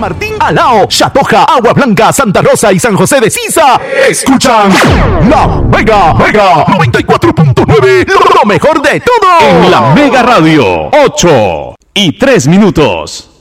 Martín, Alao, Chatoja, Agua Blanca, Santa Rosa y San José de Sisa. Escuchan La Mega 94.9, lo mejor de todo. En La Mega Radio, 8:03.